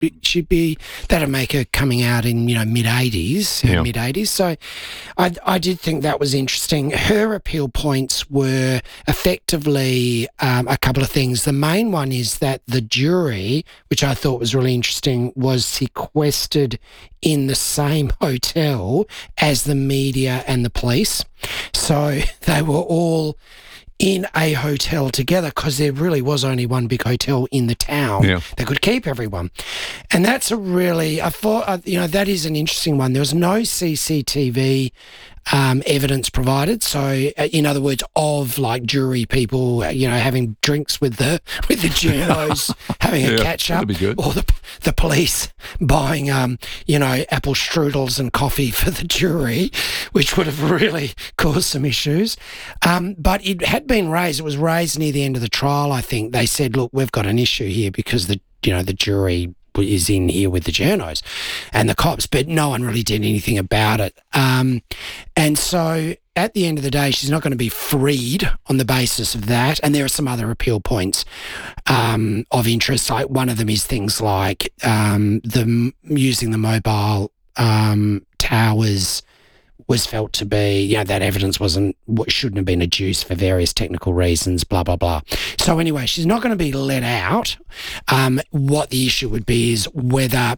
that'd make her coming out in, mid-80s. So I did think that was interesting. Her appeal points were effectively a couple of things. The main one is that the jury, which I thought was really interesting, was sequestered in the same hotel as the media and the police. So they were all in a hotel together because there really was only one big hotel in the town that could keep everyone. And that's I thought, that is an interesting one. There was no CCTV evidence provided. So, in other words, of like jury people, having drinks with the journos, having a catch up, or the police buying, apple strudels and coffee for the jury, which would have really caused some issues. But it had been raised. It was raised near the end of the trial. I think they said, "Look, we've got an issue here because the jury is in here with the journos and the cops," but no one really did anything about it. And so at the end of the day, she's not going to be freed on the basis of that. And there are some other appeal points of interest. Like one of them is things like using the mobile towers was felt to be, that evidence shouldn't have been adduced for various technical reasons, blah, blah, blah. So anyway, she's not going to be let out. What the issue would be is whether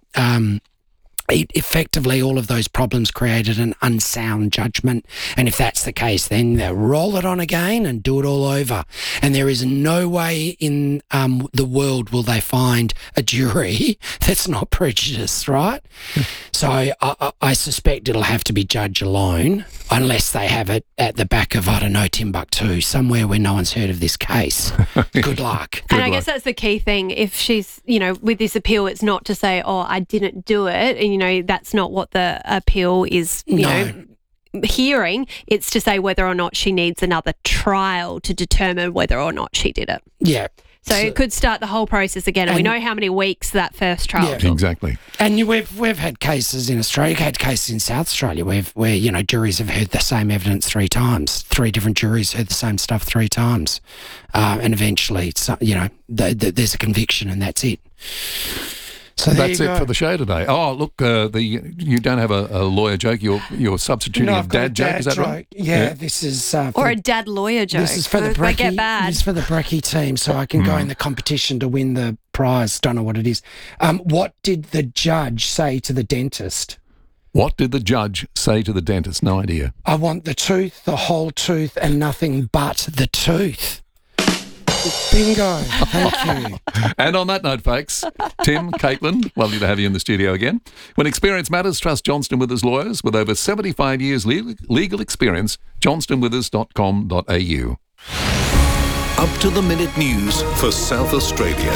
effectively all of those problems created an unsound judgment. And if that's the case, then they'll roll it on again and do it all over. And there is no way in the world will they find a jury that's not prejudiced, right? So I suspect it'll have to be judge alone unless they have it at the back of, Timbuktu, somewhere where no one's heard of this case. Good luck. I guess that's the key thing. If she's, with this appeal, it's not to say, I didn't do it. And, that's not what the appeal is, hearing. It's to say whether or not she needs another trial to determine whether or not she did it. Yeah. So it could start the whole process again. And we know how many weeks that first trial took. Exactly. And we've had cases in Australia, we've had cases in South Australia where juries have heard the same evidence 3 times. 3 different juries heard the same stuff 3 times. And eventually, there's a conviction and that's it. So that's it for the show today. Oh, look, you don't have a lawyer joke. You're substituting a dad joke. Is that right? Yeah, this is or a dad lawyer joke. This is for the brekkie. Get bad. This is for the brekkie team, so I can go in the competition to win the prize. Don't know what it is. What did the judge say to the dentist? What did the judge say to the dentist? No idea. I want the tooth, the whole tooth, and nothing but the tooth. Bingo. Thank you. And on that note, folks, Tim, Caitlin, lovely to have you in the studio again. When experience matters, trust Johnston Withers lawyers with over 75 years legal experience. johnstonwithers.com.au. Up to the minute news for South Australia.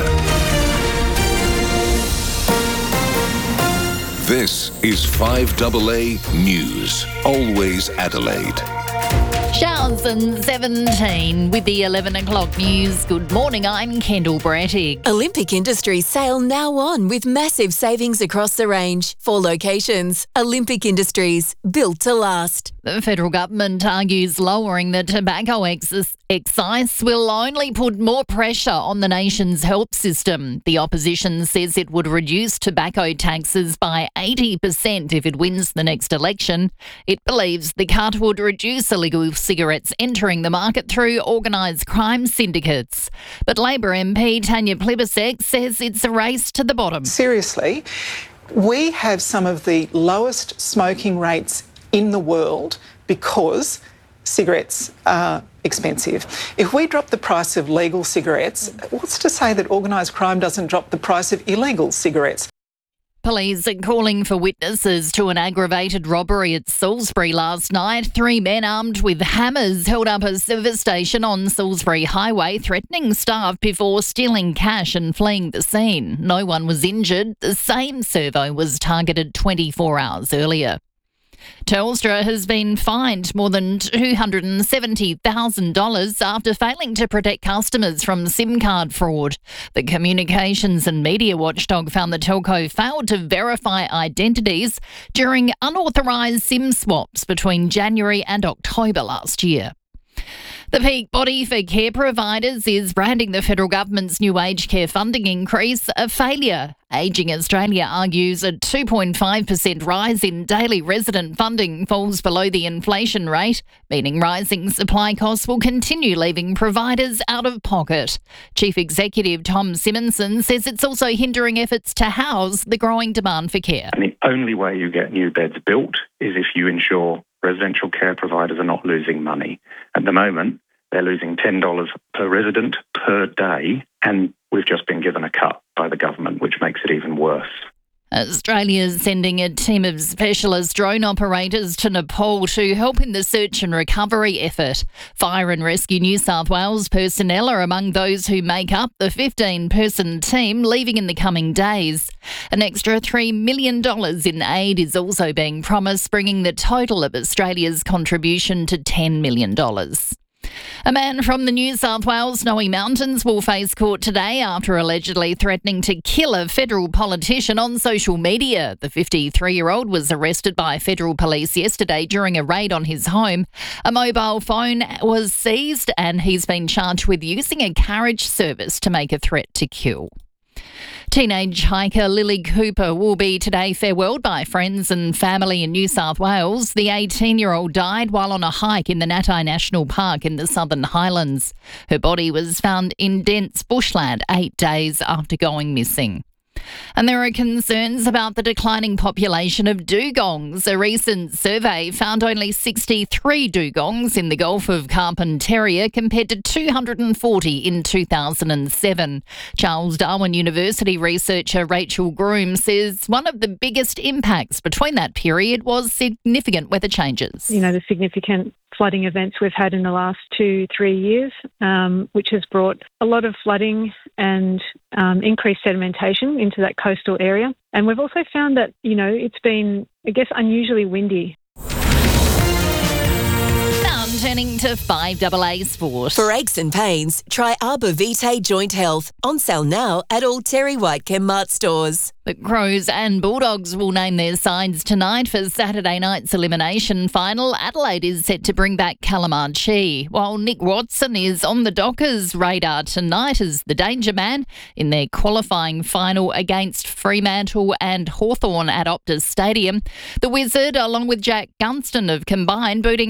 This is 5AA News. Always Adelaide. Showers and 17 with the 11 o'clock news. Good morning, I'm Kendall Brattig. Olympic Industries sale now on with massive savings across the range. 4 locations. Olympic Industries, built to last. The federal government argues lowering the tobacco excise will only put more pressure on the nation's health system. The opposition says it would reduce tobacco taxes by 80% if it wins the next election. It believes the cut would reduce illegal cigarettes entering the market through organised crime syndicates. But Labor MP Tanya Plibersek says it's a race to the bottom. Seriously, we have some of the lowest smoking rates in the world because cigarettes are expensive. If we drop the price of legal cigarettes, what's to say that organised crime doesn't drop the price of illegal cigarettes? Police are calling for witnesses to an aggravated robbery at Salisbury last night. 3 men armed with hammers held up a service station on Salisbury Highway, threatening staff before stealing cash and fleeing the scene. No one was injured. The same servo was targeted 24 hours earlier. Telstra has been fined more than $270,000 after failing to protect customers from SIM card fraud. The Communications and Media Watchdog found the telco failed to verify identities during unauthorised SIM swaps between January and October last year. The peak body for care providers is branding the federal government's new aged care funding increase a failure. Ageing Australia argues a 2.5% rise in daily resident funding falls below the inflation rate, meaning rising supply costs will continue leaving providers out of pocket. Chief Executive Tom Simonson says it's also hindering efforts to house the growing demand for care. And the only way you get new beds built is if you ensure residential care providers are not losing money. At the moment, they're losing $10 per resident per day, and we've just been given a cut by the government, which makes it even worse. Australia's sending a team of specialist drone operators to Nepal to help in the search and recovery effort. Fire and Rescue New South Wales personnel are among those who make up the 15-person team leaving in the coming days. An extra $3 million in aid is also being promised, bringing the total of Australia's contribution to $10 million. A man from the New South Wales Snowy Mountains will face court today after allegedly threatening to kill a federal politician on social media. The 53-year-old was arrested by federal police yesterday during a raid on his home. A mobile phone was seized and he's been charged with using a carriage service to make a threat to kill. Teenage hiker Lily Cooper will be today farewelled by friends and family in New South Wales. The 18-year-old died while on a hike in the Natai National Park in the Southern Highlands. Her body was found in dense bushland 8 days after going missing. And there are concerns about the declining population of dugongs. A recent survey found only 63 dugongs in the Gulf of Carpentaria compared to 240 in 2007. Charles Darwin University researcher Rachel Groom says one of the biggest impacts between that period was significant weather changes. You know, the significant flooding events we've had in the last 2-3 years, which has brought a lot of flooding and increased sedimentation into that coastal area. And we've also found that, you know, it's been, I guess, unusually windy. Now turning to 5AA Sport. For aches and pains, try Arbor Vitae Joint Health. On sale now at all Terry White Chemmart stores. The Crows and Bulldogs will name their sides tonight for Saturday night's elimination final. Adelaide is set to bring back Calamar Chi, while Nick Watson is on the Dockers' radar tonight as the danger man in their qualifying final against Fremantle and Hawthorn at Optus Stadium. The Wizard, along with Jack Gunston, have combined booting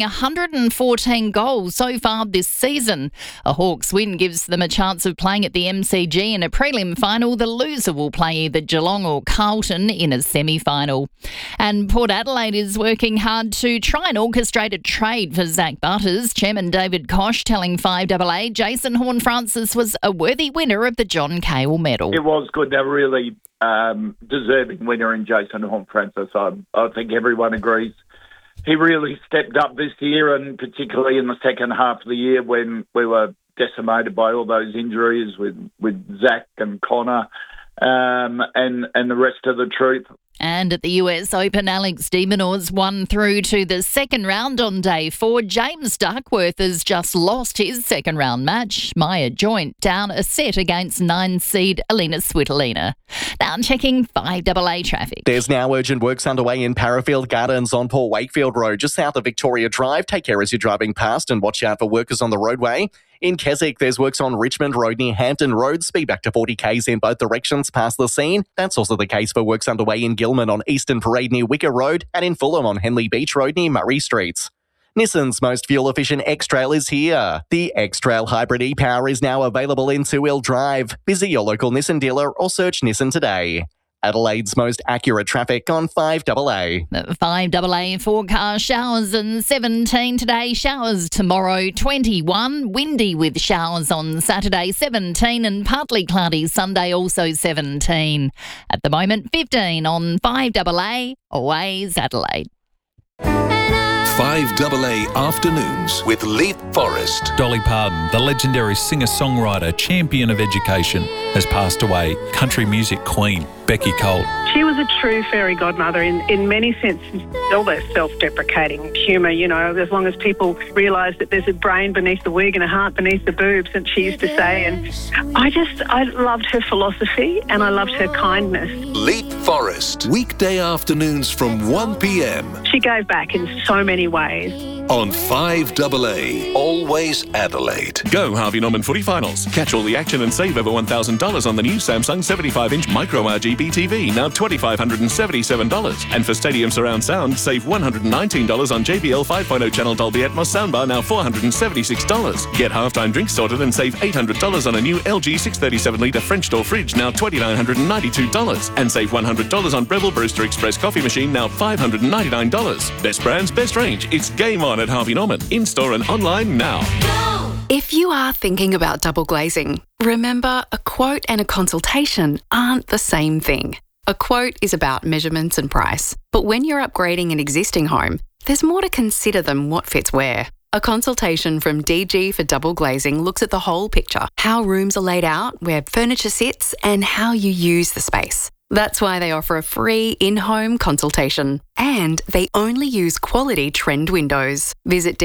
114 goals so far this season. A Hawks win gives them a chance of playing at the MCG in a prelim final. The loser will play either Geelong or Carlton in a semi-final. And Port Adelaide is working hard to try and orchestrate a trade for Zach Butters. Chairman David Koch telling 5AA Jason Horne-Francis was a worthy winner of the John Cahill Medal. It was good. They're really deserving winner in Jason Horne-Francis. I think everyone agrees. He really stepped up this year, and particularly in the second half of the year when we were decimated by all those injuries with Zach and Connor. And the rest of the troop. And at the US Open, Alex de Minaur won through to the second round on day 4. James Duckworth has just lost his second round match. Maya Joint down a set against 9-seed Alina Svitolina. Now checking 5AA traffic. There's now urgent works underway in Parafield Gardens on Port Wakefield Road, just south of Victoria Drive. Take care as you're driving past and watch out for workers on the roadway. In Keswick, there's works on Richmond Road near Hampton Road. Speed back to 40 k's in both directions past the scene. That's also the case for works underway in Gilman on Eastern Parade near Wicker Road and in Fulham on Henley Beach Road near Murray Streets. Nissan's most fuel-efficient X-Trail is here. The X-Trail Hybrid e-Power is now available in two-wheel drive. Visit your local Nissan dealer or search Nissan today. Adelaide's most accurate traffic on 5AA. The 5AA forecast: showers and 17 today, showers tomorrow 21, windy with showers on Saturday 17 and partly cloudy Sunday also 17. At the moment 15 on 5AA, always Adelaide. 5AA Afternoons with Leith Forrest. Dolly Parton, the legendary singer-songwriter, champion of education, has passed away. Country music queen, Becky Colt. She was a true fairy godmother in many senses. All that self-deprecating humour, you know, as long as people realise that there's a brain beneath the wig and a heart beneath the boobs, and she used to say. And I loved her philosophy and I loved her kindness. Leith Forrest, weekday afternoons from 1 p.m. She gave back in so many ways. on 5AA. Always Adelaide. Go Harvey Norman footy finals. Catch all the action and save over $1,000 on the new Samsung 75-inch Micro RGB TV, now $2,577. And for stadium surround sound, save $119 on JBL 5.0 channel Dolby Atmos soundbar, now $476. Get halftime drinks sorted and save $800 on a new LG 637-litre French door fridge, now $2,992. And save $100 on Breville Brewster Express coffee machine, now $599. Best brands, best range. It's game on at Harvey Norman. In-store and online now. If you are thinking about double glazing, remember a quote and a consultation aren't the same thing. A quote is about measurements and price, but when you're upgrading an existing home, there's more to consider than what fits where. A consultation from DG for Double Glazing looks at the whole picture, how rooms are laid out, where furniture sits, and how you use the space. That's why they offer a free in-home consultation. And they only use quality trend windows. Visit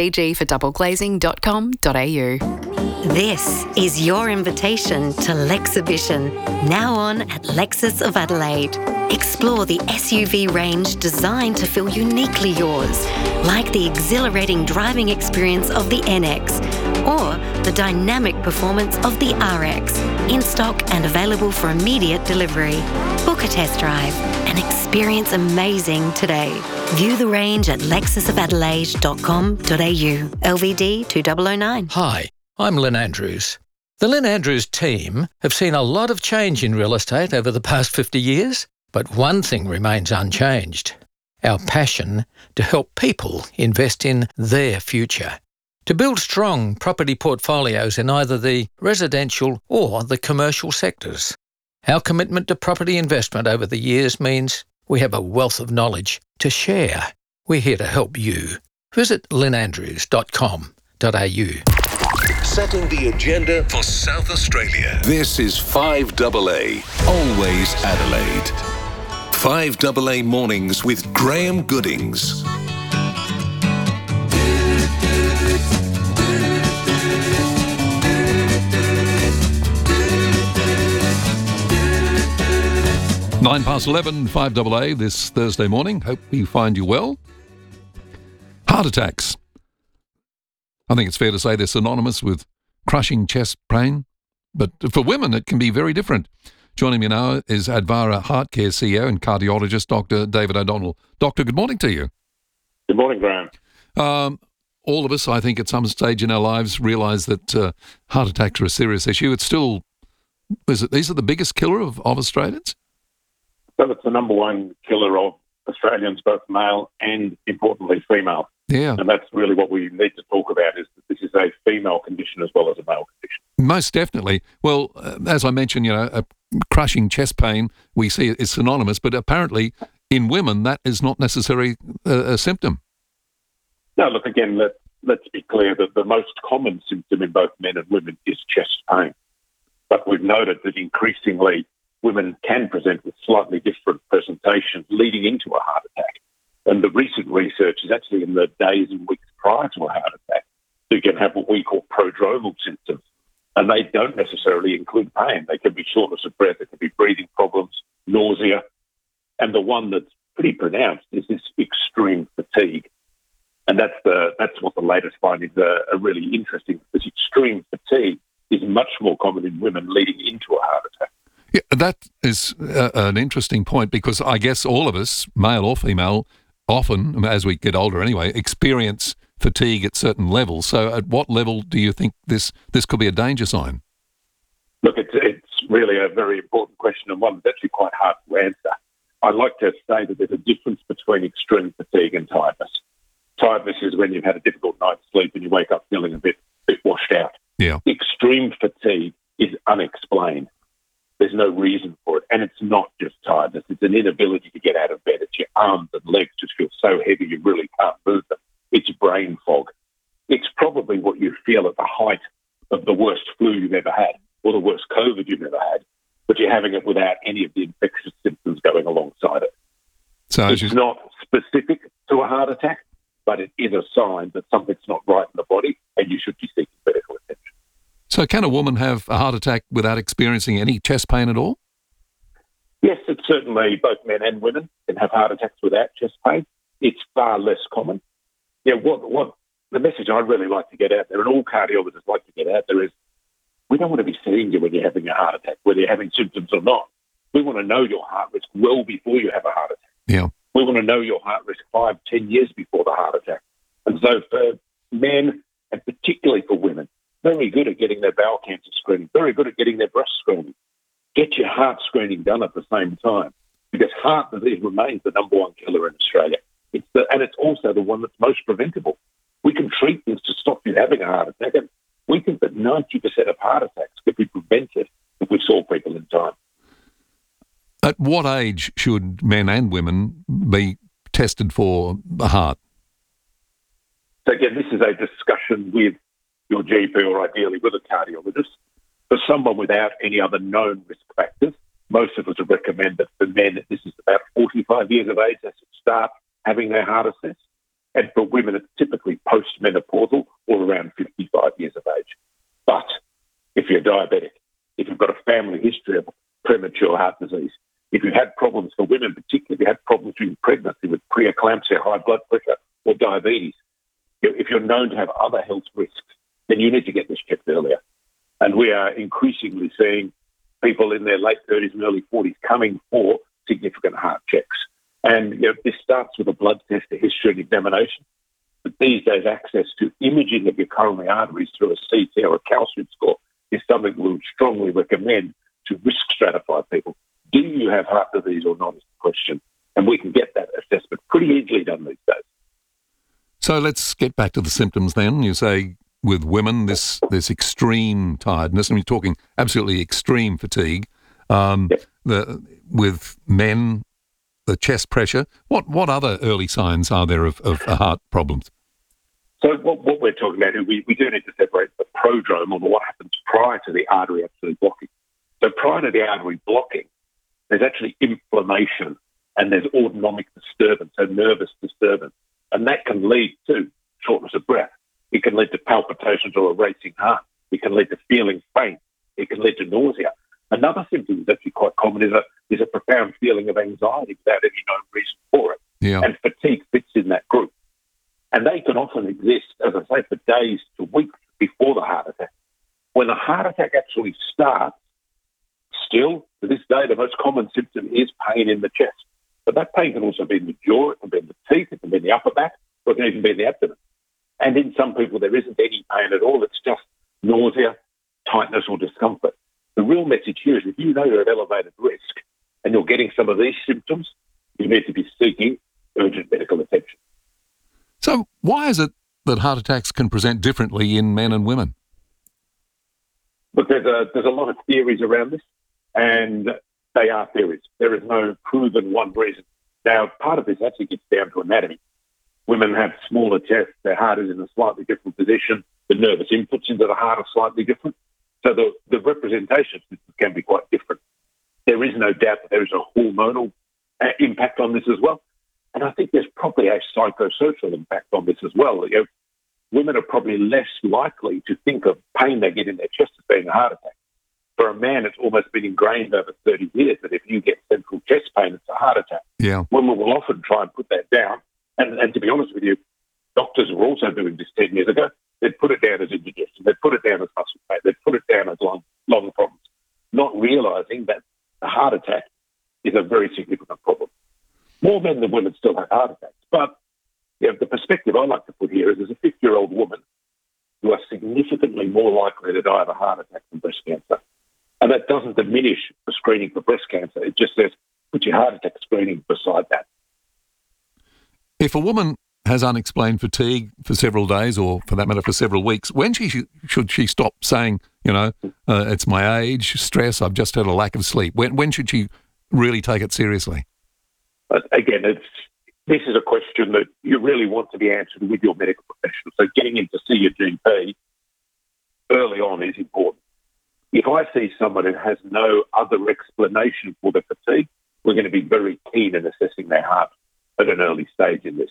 dgfordoubleglazing.com.au. This is your invitation to Lexibition, now on at Lexus of Adelaide. Explore the SUV range designed to feel uniquely yours, like the exhilarating driving experience of the NX or the dynamic performance of the RX, in stock and available for immediate delivery. Book a test drive and experience amazing today. View the range at lexusofadelaide.com.au. LVD 2009. Hi, I'm Lynn Andrews. The Lynn Andrews team have seen a lot of change in real estate over the past 50 years, but one thing remains unchanged: our passion to help people invest in their future. To build strong property portfolios in either the residential or the commercial sectors. Our commitment to property investment over the years means we have a wealth of knowledge to share. We're here to help you. Visit lynnandrews.com.au. Setting the agenda for South Australia. This is 5AA. Always Adelaide. 5AA Mornings with Graham Goodings. Nine past 11, 5AA this Thursday morning. Hope we find you well. Heart attacks. I think it's fair to say they're synonymous with crushing chest pain, but for women it can be very different. Joining me now is Advara Heart Care CEO and cardiologist, Dr. David O'Donnell. Doctor, good morning to you. Good morning, Graham. All of us, I think, at some stage in our lives realise that heart attacks are a serious issue. It's still, these are the biggest killer of Australians? So it's the number one killer of Australians, both male and, importantly, female. Yeah. And that's really what we need to talk about, is that this is a female condition as well as a male condition. Most definitely. Well, as I mentioned, a crushing chest pain, we see it is synonymous, but apparently in women that is not necessarily a symptom. No, look, again, let's be clear that the most common symptom in both men and women is chest pain. But we've noted that increasingly women can present with slightly different presentations leading into a heart attack. And the recent research is actually in the days and weeks prior to a heart attack. So you can have what we call prodromal symptoms. And they don't necessarily include pain. They can be shortness of breath, it can be breathing problems, nausea. And the one that's pretty pronounced is this extreme fatigue. And that's what the latest findings are really interesting, because extreme fatigue is much more common in women leading into a heart attack. Yeah, that is an interesting point, because I guess all of us, male or female, often, as we get older anyway, experience fatigue at certain levels. So at what level do you think this could be a danger sign? Look, it's really a very important question, and one that's actually quite hard to answer. I'd like to say that there's a difference between extreme fatigue and tiredness. Tiredness is when you've had a difficult night's sleep and you wake up feeling a bit washed out. Yeah. Extreme fatigue is unexplained. There's no reason for it. And it's not just tiredness. It's an inability to get out of bed. It's your arms and legs just feel so heavy you really can't move them. It's brain fog. It's probably what you feel at the height of the worst flu you've ever had, or the worst COVID you've ever had, but you're having it without any of the infectious symptoms going alongside it. So it's not specific to a heart attack, but it is a sign that something's not right in the body and you should be seeking medical attention. So can a woman have a heart attack without experiencing any chest pain at all? Yes, it's certainly both men and women can have heart attacks without chest pain. It's far less common. Yeah, what the message I really like to get out there, and all cardiologists like to get out there, is we don't want to be seeing you when you're having a heart attack, whether you're having symptoms or not. We want to know your heart risk well before you have a heart attack. Yeah. We want to know your heart risk 5-10 years before the heart attack. And so for men, and particularly for women, very good at getting their bowel cancer screening, very good at getting their breast screening. Get your heart screening done at the same time, because heart disease remains the number one killer in Australia. And it's also the one that's most preventable. We can treat things to stop you having a heart attack, and we think that 90% of heart attacks could be prevented if we saw people in time. At what age should men and women be tested for the heart? So again, this is a discussion with your GP or ideally with a cardiologist. For someone without any other known risk factors, most of us would recommend that for men, this is about 45 years of age, they should start having their heart assessed. And for women, it's typically post-menopausal or around 55 years of age. But if you're diabetic, if you've got a family history of premature heart disease, if you've had problems for women, particularly if you had problems during pregnancy with preeclampsia, high blood pressure or diabetes, if you're known to have other health risks, then you need to get this checked earlier. And we are increasingly seeing people in their late 30s and early 40s coming for significant heart checks. And this starts with a blood test, a history and examination. But these days, access to imaging of your coronary arteries through a CT or a calcium score is something we would strongly recommend to risk stratify people. Do you have heart disease or not is the question. And we can get that assessment pretty easily done these days. So let's get back to the symptoms then. You say with women, this extreme tiredness, and we're talking absolutely extreme fatigue. With men, the chest pressure. What other early signs are there of heart problems? So what we're talking about, we do need to separate the prodrome, or what happens prior to the artery actually blocking. So prior to the artery blocking, there's actually inflammation and there's autonomic disturbance, so nervous disturbance. And that can lead to shortness of breath. It can lead to palpitations or a racing heart. It can lead to feeling faint. It can lead to nausea. Another symptom that's actually quite common is a profound feeling of anxiety without any known reason for it. Yeah. And fatigue fits in that group. And they can often exist, as I say, for days to weeks before the heart attack. When the heart attack actually starts, still, to this day, the most common symptom is pain in the chest. But that pain can also be in the jaw, it can be in the teeth, it can be in the upper back, or it can even be in the abdomen. And in some people, there isn't any pain at all. It's just nausea, tightness, or discomfort. The real message here is if you know you're at elevated risk and you're getting some of these symptoms, you need to be seeking urgent medical attention. So why is it that heart attacks can present differently in men and women? But there's a lot of theories around this, and they are theories. There is no proven one reason. Now, part of this actually gets down to anatomy. Women have smaller chests, their heart is in a slightly different position, the nervous inputs into the heart are slightly different. So the representation can be quite different. There is no doubt that there is a hormonal impact on this as well. And I think there's probably a psychosocial impact on this as well. Women are probably less likely to think of pain they get in their chest as being a heart attack. For a man, it's almost been ingrained over 30 years that if you get central chest pain, it's a heart attack. Yeah. Women will often try and put that down. And to be honest with you, doctors were also doing this 10 years ago. They'd put it down as indigestion. They'd put it down as muscle pain. They'd put it down as lung problems, not realising that a heart attack is a very significant problem. More men than women still have heart attacks. But the perspective I like to put here is as a 50-year-old woman, you are significantly more likely to die of a heart attack than breast cancer. And that doesn't diminish the screening for breast cancer. It just says put your heart attack screening beside that. If a woman has unexplained fatigue for several days, or for that matter for several weeks, when should she stop saying, it's my age, stress, I've just had a lack of sleep? When should she really take it seriously? Again, this is a question that you really want to be answered with your medical professional. So getting in to see your GP early on is important. If I see someone who has no other explanation for their fatigue, we're going to be very keen in assessing their heart at an early stage in this.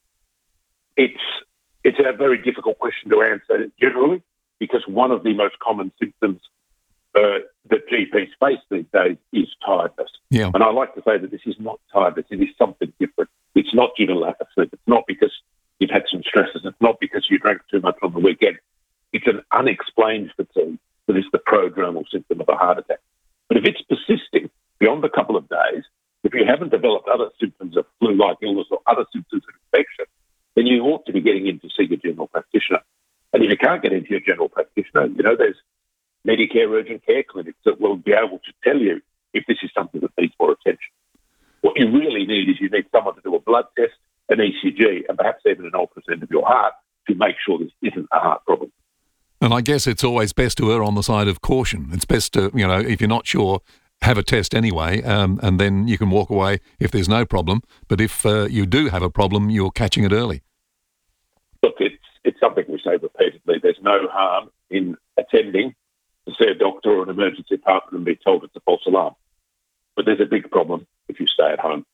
It's a very difficult question to answer generally, because one of the most common symptoms that GPs face these days is tiredness. Yeah. And I like to say that this is not tiredness, it is something different. It's not due to lack of sleep. It's not because you've had some stresses. It's not because you drank too much on the weekend. It's an unexplained fatigue that is the prodromal symptom of a heart attack. But if it's persisting beyond a couple of days, if you haven't developed other symptoms of flu-like illness or other symptoms of infection, then you ought to be getting in to see your general practitioner. And if you can't get into your general practitioner, there's Medicare urgent care clinics that will be able to tell you if this is something that needs more attention. What you really need is you need someone to do a blood test, an ECG, and perhaps even an ultrasound of your heart to make sure this isn't a heart problem. And I guess it's always best to err on the side of caution. It's best to, if you're not sure, have a test anyway, and then you can walk away if there's no problem. But if you do have a problem, you're catching it early. Look, it's something we say repeatedly. There's no harm in attending to see a doctor or an emergency department and be told it's a false alarm. But there's a big problem if you stay at home.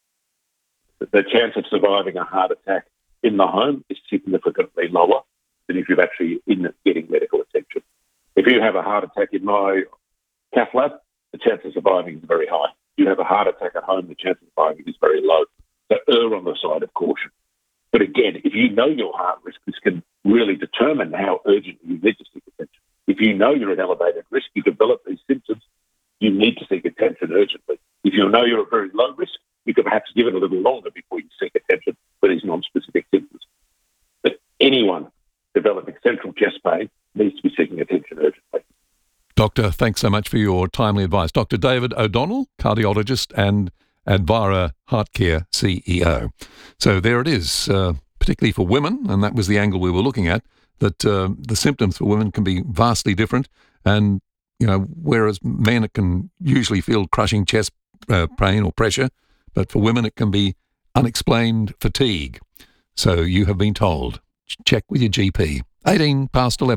The chance of surviving a heart attack in the home is significantly lower than if you're actually in getting medical attention. If you have a heart attack in my cath lab, the chance of surviving is very high. If you have a heart attack at home, the chance of surviving is very low. So err on the side of caution. But again, if you know your heart risk, this can really determine how urgently you need to seek attention. If you know you're at elevated risk, you develop these symptoms, you need to seek attention urgently. If you know you're at very low risk, you can perhaps give it a little longer before you seek attention for these non-specific symptoms. But anyone developing central chest pain needs to be seeking attention urgently. Doctor, thanks so much for your timely advice. Dr. David O'Donnell, cardiologist and Advara Heartcare CEO. So there it is, particularly for women, and that was the angle we were looking at, that the symptoms for women can be vastly different. And, whereas men can usually feel crushing chest pain or pressure, but for women it can be unexplained fatigue. So you have been told. Check with your GP. 11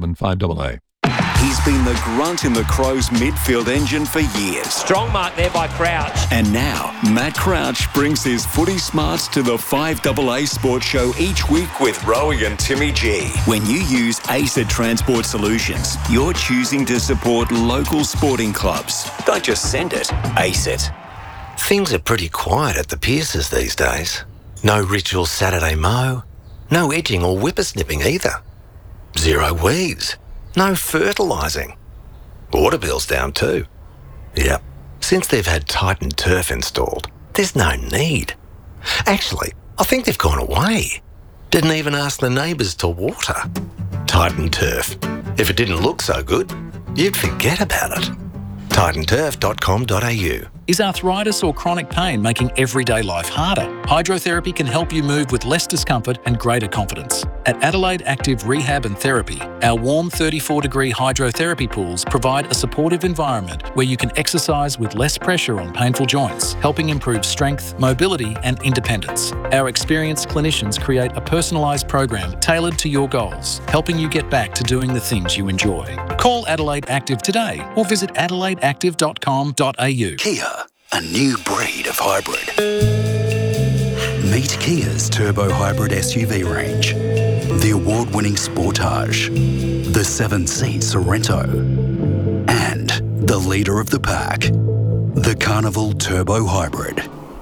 5AA. He's been the grunt in the Crows midfield engine for years. Strong mark there by Crouch. And now, Matt Crouch brings his footy smarts to the 5AA Sports Show each week with Rowie and Timmy G. When you use ACID Transport Solutions, you're choosing to support local sporting clubs. Don't just send it, ACID. Things are pretty quiet at the Pierces these days. No ritual Saturday mow, no edging or whippersnipping either. Zero weeds. No fertilising. Water bill's down too. Yep. Since they've had Titan Turf installed, there's no need. Actually, I think they've gone away. Didn't even ask the neighbours to water. Titan Turf. If it didn't look so good, you'd forget about it. titanturf.com.au. Is arthritis or chronic pain making everyday life harder? Hydrotherapy can help you move with less discomfort and greater confidence. At Adelaide Active Rehab and Therapy, our warm 34-degree hydrotherapy pools provide a supportive environment where you can exercise with less pressure on painful joints, helping improve strength, mobility and independence. Our experienced clinicians create a personalised program tailored to your goals, helping you get back to doing the things you enjoy. Call Adelaide Active today or visit adelaideactive.com.au. Kia, a new breed of hybrid. Meet Kia's turbo hybrid SUV range. The award-winning Sportage, the 7-seat Sorento, and the leader of the pack, the Carnival Turbo Hybrid.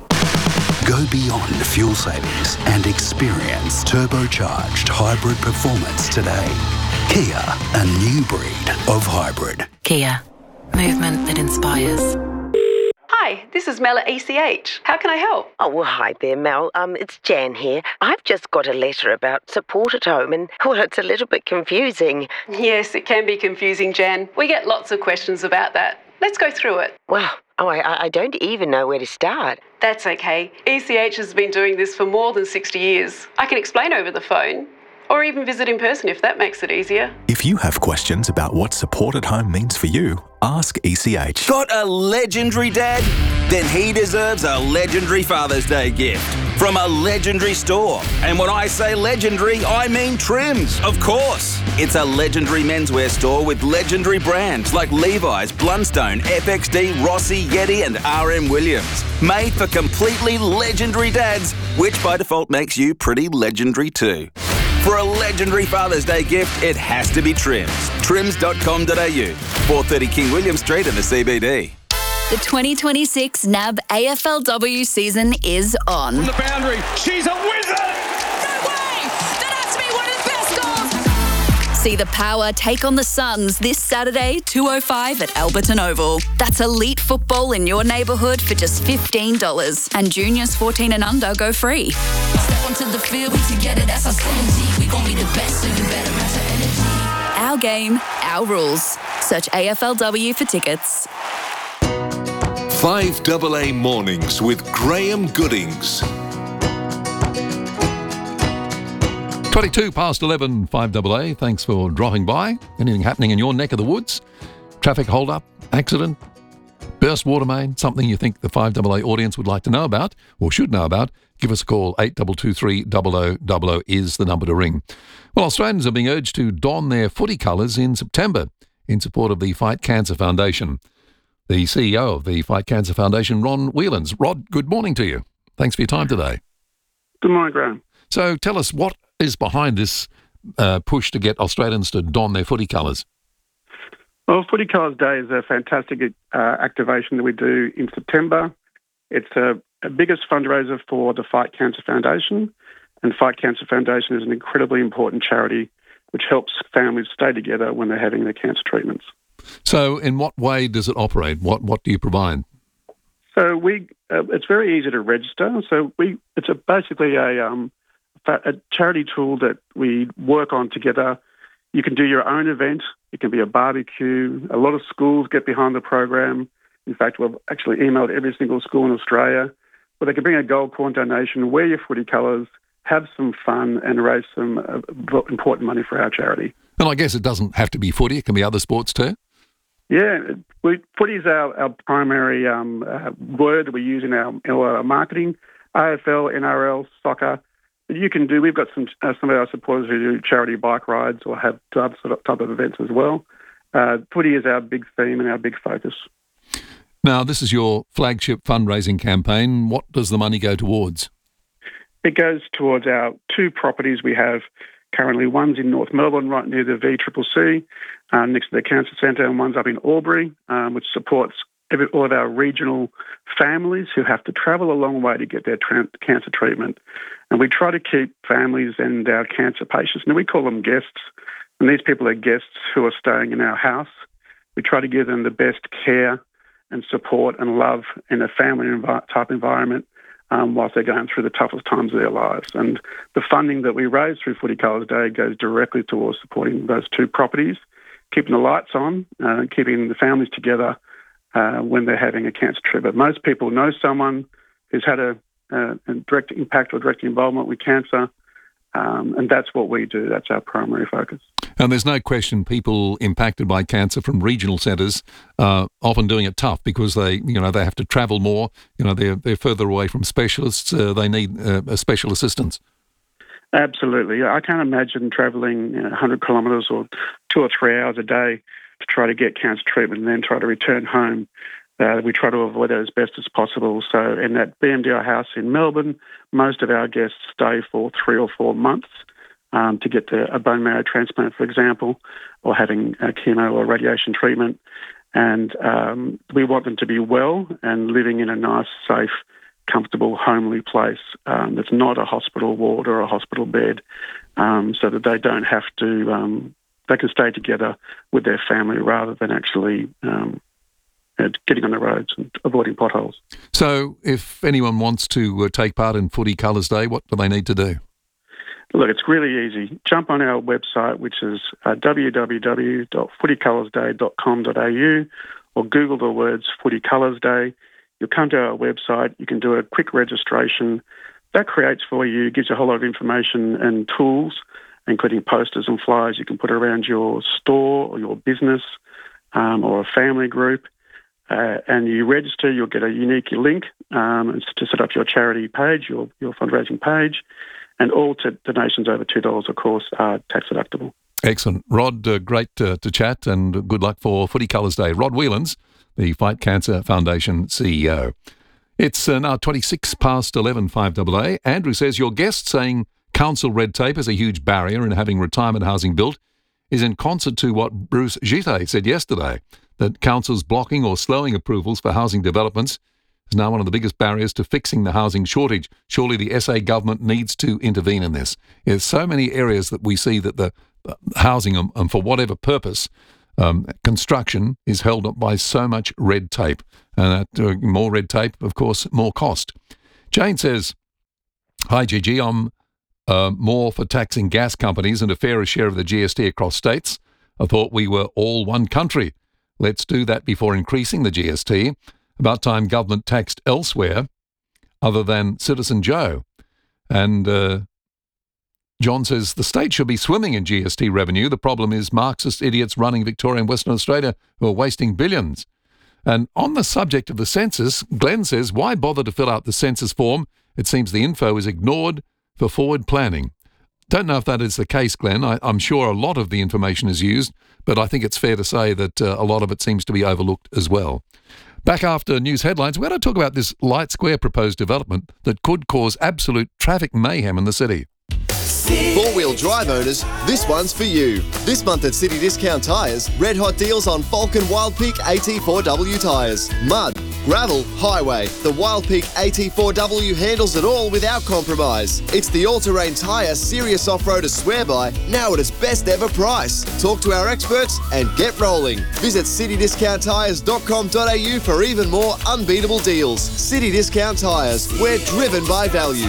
Go beyond fuel savings and experience turbocharged hybrid performance today. Kia, a new breed of hybrid. Kia, movement that inspires. Hi, this is Mel at ECH. How can I help? Oh, well, hi there, Mel. It's Jan here. I've just got a letter about support at home and, well, it's a little bit confusing. Yes, it can be confusing, Jan. We get lots of questions about that. Let's go through it. Well, I don't even know where to start. That's okay. ECH has been doing this for more than 60 years. I can explain over the phone. Or even visit in person if that makes it easier. If you have questions about what support at home means for you, ask ECH. Got a legendary dad? Then he deserves a legendary Father's Day gift from a legendary store. And when I say legendary, I mean Trims, of course. It's a legendary menswear store with legendary brands like Levi's, Blundstone, FXD, Rossi, Yeti and RM Williams. Made for completely legendary dads, which by default makes you pretty legendary too. For a legendary Father's Day gift, it has to be Trims. Trims.com.au, 430 King William Street in the CBD. The 2026 NAB AFLW season is on. From the boundary, she's a wizard! No way! That See the Power take on the Suns this Saturday, 2:05 at Alberton Oval. That's elite football in your neighbourhood for just $15. And juniors 14 and under go free. Step onto the field, we together, that's our synergy. We gon' be the best, so you better match our energy. Our game, our rules. Search AFLW for tickets. 5AA Mornings with Graham Goodings. 22 past 11, 5AA. Thanks for dropping by. Anything happening in your neck of the woods? Traffic hold-up, accident, burst water main, something you think the 5AA audience would like to know about or should know about, give us a call. 8223 0000 is the number to ring. Well, Australians are being urged to don their footy colours in September in support of the Fight Cancer Foundation. The CEO of the Fight Cancer Foundation, Ron Whelans. Rod, good morning to you. Thanks for your time today. Good morning, Graham. So tell us, what is behind this push to get Australians to don their footy colours? Well, Footy Colours Day is a fantastic activation that we do in September. It's a biggest fundraiser for the Fight Cancer Foundation, and Fight Cancer Foundation is an incredibly important charity which helps families stay together when they're having their cancer treatments. So in what way does it operate? What do you provide? So it's very easy to register. So it's basically a charity tool that we work on together. You can do your own event. It can be a barbecue. A lot of schools get behind the program. In fact, we've actually emailed every single school in Australia where they can bring a gold coin donation, wear your footy colours, have some fun and raise some important money for our charity. And I guess it doesn't have to be footy. It can be other sports too. Yeah, footy is our primary word we use in our marketing. AFL, NRL, soccer. We've got some of our supporters who do charity bike rides or have other type of events as well. Footy is our big theme and our big focus. Now, this is your flagship fundraising campaign. What does the money go towards? It goes towards our two properties we have currently. One's in North Melbourne, right near the VCCC, next to the Cancer Centre, and one's up in Albury, which supports all of our regional families who have to travel a long way to get their cancer treatment. And we try to keep families and our cancer patients, and we call them guests, and these people are guests who are staying in our house. We try to give them the best care and support and love in a family type environment whilst they're going through the toughest times of their lives. And the funding that we raise through Footy Colours Day goes directly towards supporting those two properties, keeping the lights on, keeping the families together when they're having a cancer treatment. Most people know someone who's had a direct impact or direct involvement with cancer, and that's what we do. That's our primary focus. And there's no question people impacted by cancer from regional centres are often doing it tough because they have to travel more. They're further away from specialists. They need special assistance. Absolutely. I can't imagine travelling 100 kilometres or 2 or 3 hours a day to try to get cancer treatment and then try to return home. We try to avoid that as best as possible. So in that BMDI house in Melbourne, most of our guests stay for 3 or 4 months to get a bone marrow transplant, for example, or having chemo or radiation treatment. And we want them to be well and living in a nice, safe, comfortable, homely place that's not a hospital ward or a hospital bed, so that they don't have to, they can stay together with their family rather than actually getting on the roads and avoiding potholes. So if anyone wants to take part in Footy Colours Day, what do they need to do? Look, it's really easy. Jump on our website, which is www.footycolorsday.com.au, or Google the words Footy Colours Day. You'll come to our website. You can do a quick registration. That creates for you, gives you a whole lot of information and tools, including posters and flyers you can put around your store or your business or a family group. And you register, you'll get a unique link to set up your charity page, your fundraising page, and all donations over $2, of course, are tax deductible. Excellent. Rod, great to chat, and good luck for Footy Colours Day. Rod Whelans, the Fight Cancer Foundation CEO. It's now 26 past 11, 5AA. Andrew says, your guest saying council red tape is a huge barrier in having retirement housing built is in concert to what Bruce Gite said yesterday, that councils blocking or slowing approvals for housing developments is now one of the biggest barriers to fixing the housing shortage. Surely the SA government needs to intervene in this. There's so many areas that we see that the housing and for whatever purpose, construction is held up by so much red tape. And that more red tape, of course, more cost. Jane says, "Hi, Gigi, I'm more for taxing gas companies and a fairer share of the GST across states. I thought we were all one country. Let's do that before increasing the GST. About time government taxed elsewhere other than Citizen Joe." And John says, "The state should be swimming in GST revenue. The problem is Marxist idiots running Victoria and Western Australia who are wasting billions." And on the subject of the census, Glenn says, "Why bother to fill out the census form? It seems the info is ignored for forward planning." Don't know if that is the case, Glenn. I'm sure a lot of the information is used, but I think it's fair to say that a lot of it seems to be overlooked as well. Back after news headlines, we're going to talk about this Light Square proposed development that could cause absolute traffic mayhem in the city. Four-wheel drive owners, this one's for you. This month at City Discount Tyres, red hot deals on Falcon Wild Peak AT4W tyres. Mud, gravel, highway. The Wild Peak AT4W handles it all without compromise. It's the all-terrain tyre serious off-roaders swear by, now at its best ever price. Talk to our experts and get rolling. Visit citydiscounttyres.com.au for even more unbeatable deals. City Discount Tyres, we're driven by value.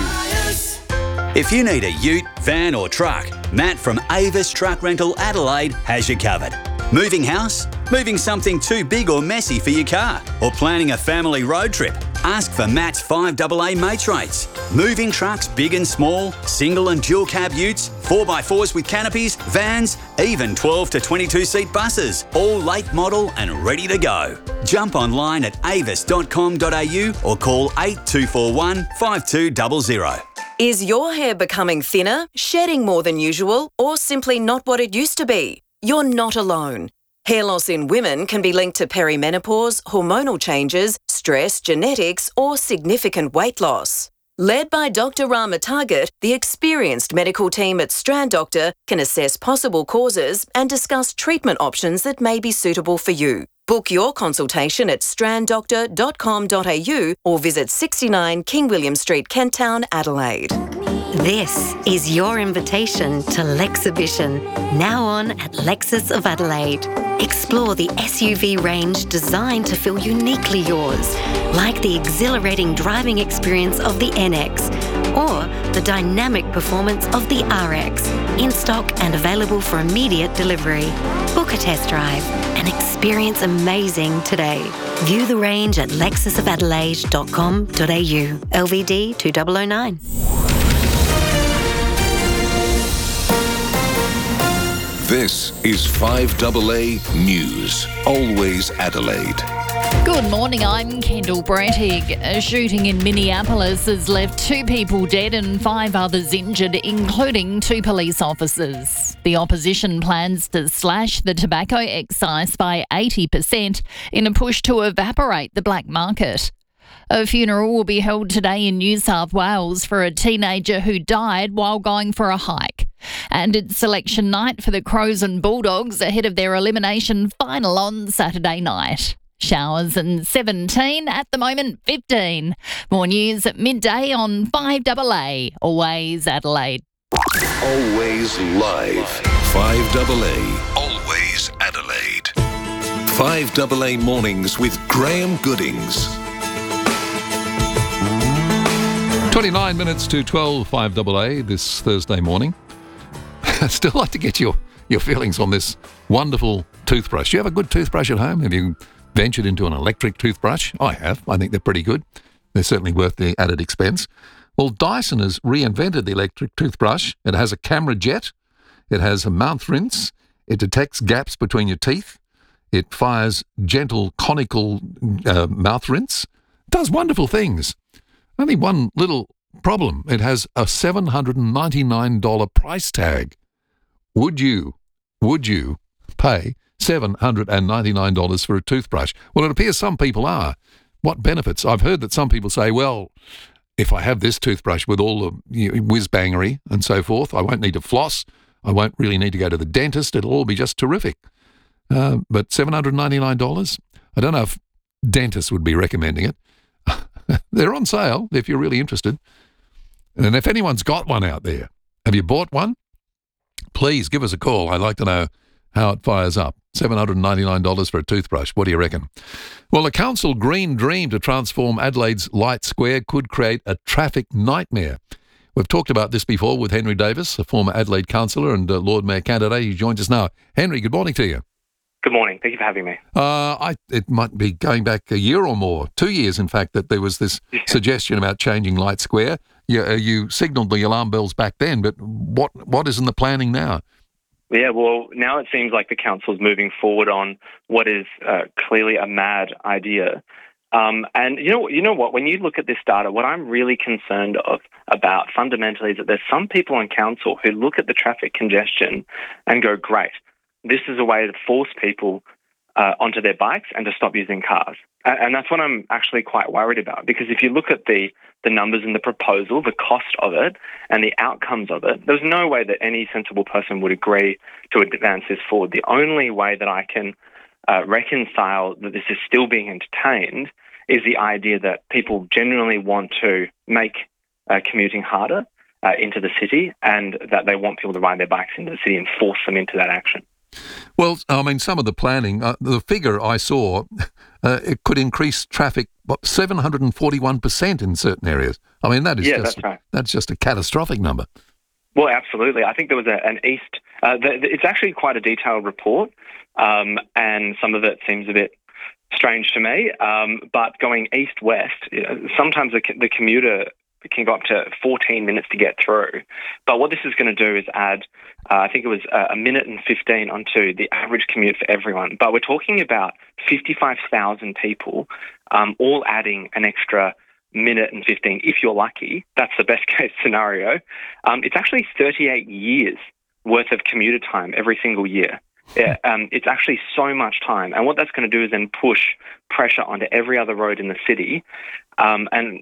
If you need a ute, van or truck, Matt from Avis Truck Rental Adelaide has you covered. Moving house? Moving something too big or messy for your car? Or planning a family road trip? Ask for Matt's 5AA mates rates. Moving trucks big and small, single and dual cab utes, 4x4s with canopies, vans, even 12 to 22 seat buses, all late model and ready to go. Jump online at avis.com.au or call 8241 5200. Is your hair becoming thinner, shedding more than usual, or simply not what it used to be? You're not alone. Hair loss in women can be linked to perimenopause, hormonal changes, stress, genetics, or significant weight loss. Led by Dr. Rama Target, the experienced medical team at Strand Doctor can assess possible causes and discuss treatment options that may be suitable for you. Book your consultation at stranddoctor.com.au or visit 69 King William Street, Kent Town, Adelaide. This is your invitation to Lexhibition, now on at Lexus of Adelaide. Explore the SUV range designed to feel uniquely yours, like the exhilarating driving experience of the NX or the dynamic performance of the RX, in stock and available for immediate delivery. Book a test drive and experience amazing today. View the range at lexusofadelaide.com.au. LVD 2009. This is 5AA News, always Adelaide. Good morning, I'm Kendall Brettig. A shooting in Minneapolis has left 2 people dead and 5 others injured, including 2 police officers. The opposition plans to slash the tobacco excise by 80% in a push to evaporate the black market. A funeral will be held today in New South Wales for a teenager who died while going for a hike. And it's selection night for the Crows and Bulldogs ahead of their elimination final on Saturday night. Showers and 17, at the moment 15. More news at midday on 5AA, always Adelaide. Always live. 5AA, always Adelaide. 5AA mornings with Graham Goodings. 29 minutes to 12, 5AA this Thursday morning. I'd still like to get your feelings on this wonderful toothbrush. Do you have a good toothbrush at home? Have you ventured into an electric toothbrush? I have. I think they're pretty good. They're certainly worth the added expense. Well, Dyson has reinvented the electric toothbrush. It has a camera jet. It has a mouth rinse. It detects gaps between your teeth. It fires gentle conical mouth rinse. It does wonderful things. Only one little problem. It has a $799 price tag. Would you pay $799 for a toothbrush? Well, it appears some people are. What benefits? I've heard that some people say, well, if I have this toothbrush with all the whiz-bangery and so forth, I won't need to floss. I won't really need to go to the dentist. It'll all be just terrific. But $799? I don't know if dentists would be recommending it. They're on sale if you're really interested. And if anyone's got one out there, have you bought one? Please give us a call. I'd like to know how it fires up. $799 for a toothbrush. What do you reckon? Well, a council green dream to transform Adelaide's Light Square could create a traffic nightmare. We've talked about this before with Henry Davis, a former Adelaide councillor and Lord Mayor candidate. He joins us now. Henry, good morning to you. Good morning. Thank you for having me. It might be going back a year or more, 2 years, in fact, that there was this suggestion about changing Light Square. You signalled the alarm bells back then, but what is in the planning now? Yeah, well, now it seems like the council's moving forward on what is clearly a mad idea. And you know what? When you look at this data, what I'm really concerned about fundamentally is that there's some people on council who look at the traffic congestion and go, great, this is a way to force people onto their bikes and to stop using cars. And that's what I'm actually quite worried about, because if you look at the numbers in the proposal, the cost of it and the outcomes of it, there's no way that any sensible person would agree to advance this forward. The only way that I can reconcile that this is still being entertained is the idea that people genuinely want to make commuting harder into the city, and that they want people to ride their bikes into the city and force them into that action. Well, I mean, some of the planning, the figure I saw, it could increase traffic 741% in certain areas. I mean, that's right. That's just a catastrophic number. Well, absolutely. I think there was an east. It's actually quite a detailed report, and some of it seems a bit strange to me. But going east-west, sometimes the commuter can go up to 14 minutes to get through. But what this is going to do is add, I think it was a minute and 15 onto the average commute for everyone. But we're talking about 55,000 people, all adding an extra minute and 15. If you're lucky, that's the best case scenario. It's actually 38 years worth of commuter time every single year. Yeah, it's actually so much time. And what that's going to do is then push pressure onto every other road in the city. And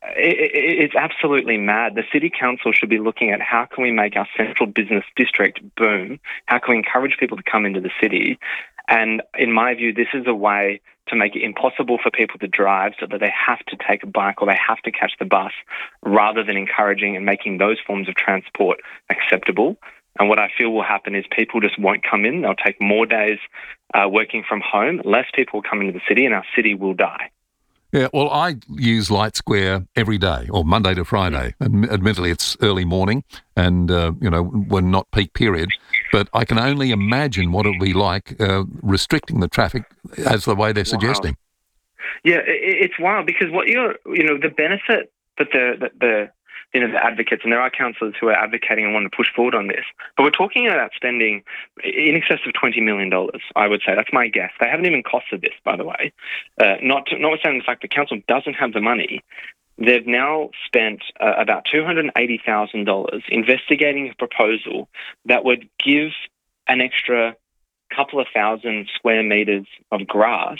it's absolutely mad. The city council should be looking at how can we make our central business district boom? How can we encourage people to come into the city? And in my view, this is a way to make it impossible for people to drive so that they have to take a bike or they have to catch the bus, rather than encouraging and making those forms of transport acceptable. And what I feel will happen is people just won't come in. They'll take more days working from home. Less people will come into the city, and our city will die. Yeah, well, I use Light Square every day, or Monday to Friday. And admittedly, it's early morning and, when not peak period. But I can only imagine what it will be like restricting the traffic as the way they're suggesting. Yeah, it's wild, because the benefit that the advocates, and there are councillors who are advocating and want to push forward on this, but we're talking about spending in excess of $20 million, I would say. That's my guess. They haven't even costed this, by the way. Notwithstanding the fact the council doesn't have the money, they've now spent about $280,000 investigating a proposal that would give an extra couple of thousand square metres of grass,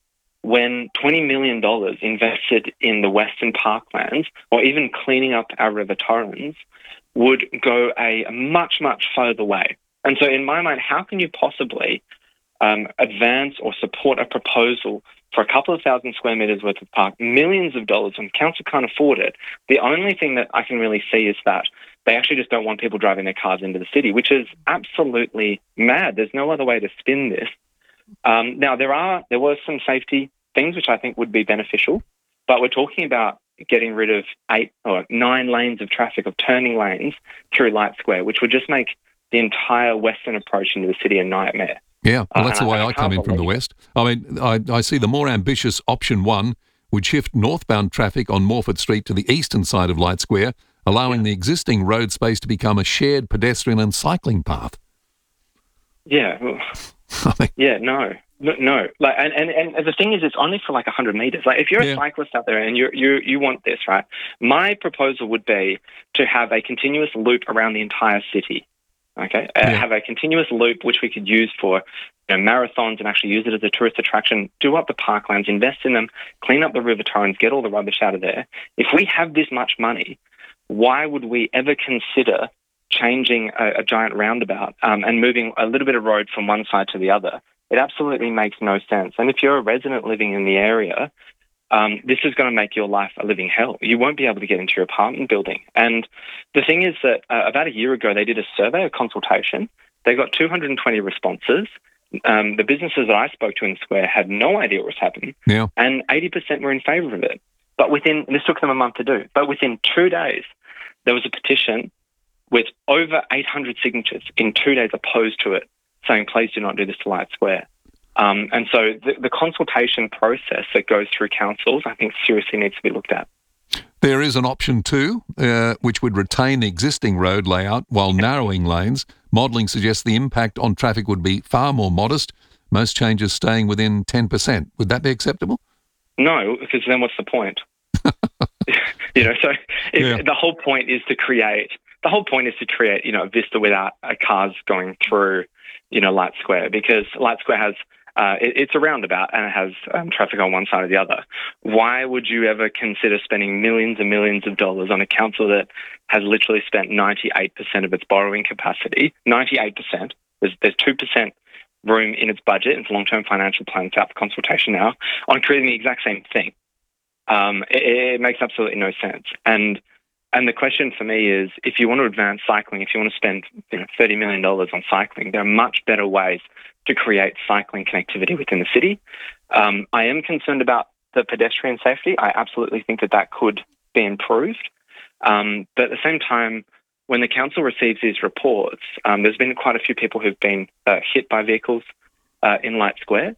when $20 million invested in the Western Parklands, or even cleaning up our River Torrens, would go a much, much further way. And so in my mind, how can you possibly advance or support a proposal for a couple of thousand square metres worth of park, millions of dollars, and council can't afford it? The only thing that I can really see is that they actually just don't want people driving their cars into the city, which is absolutely mad. There's no other way to spin this. Now, there were some safety things which I think would be beneficial, but we're talking about getting rid of 8 or 9 lanes of traffic, of turning lanes through Light Square, which would just make the entire western approach into the city a nightmare. Yeah, well, that's the way I come in from the west. I mean, I see the more ambitious option 1 would shift northbound traffic on Morford Street to the eastern side of Light Square, allowing the existing road space to become a shared pedestrian and cycling path. Yeah. No. Like, and the thing is, it's only for like 100 meters. Like, if you're a cyclist out there and you want this, right? My proposal would be to have a continuous loop around the entire city. Okay, have a continuous loop which we could use for marathons and actually use it as a tourist attraction. Do up the parklands, invest in them, clean up the River Torrens, get all the rubbish out of there. If we have this much money, why would we ever consider changing a giant roundabout and moving a little bit of road from one side to the other? It absolutely makes no sense. And if you're a resident living in the area, this is going to make your life a living hell. You won't be able to get into your apartment building. And the thing is that about a year ago, they did a survey, a consultation. They got 220 responses. The businesses that I spoke to in the square had no idea what was happening, and 80% were in favour of it. But this took them a month to do, but within 2 days, there was a petition with over 800 signatures in 2 days opposed to it, saying, please do not do this to Light Square. And so the consultation process that goes through councils, I think, seriously needs to be looked at. There is an option too, which would retain the existing road layout while narrowing lanes. Modelling suggests the impact on traffic would be far more modest, most changes staying within 10%. Would that be acceptable? No, because then what's the point? The whole point is to create a vista without cars going through, Light Square, because Light Square has it's a roundabout and it has traffic on one side or the other. Why would you ever consider spending millions and millions of dollars on a council that has literally spent 98% of its borrowing capacity, 98%, there's 2% room in its budget, its long-term financial plan, it's out for consultation now, on creating the exact same thing? It makes absolutely no sense. And the question for me is, if you want to advance cycling, if you want to spend $30 million on cycling, there are much better ways to create cycling connectivity within the city. I am concerned about the pedestrian safety. I absolutely think that could be improved. But at the same time, when the council receives these reports, there's been quite a few people who've been hit by vehicles in Light Square.